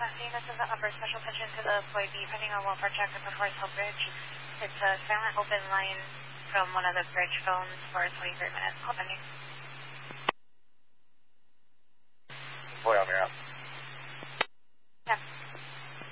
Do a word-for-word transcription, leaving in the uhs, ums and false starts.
Seeing this is an upper special attention to the Floyd B pending on Walmart Jack at the Forest Hill Bridge. It's a silent open line from one of the bridge phones for twenty-three minutes. Call pending. Boy, I'm here.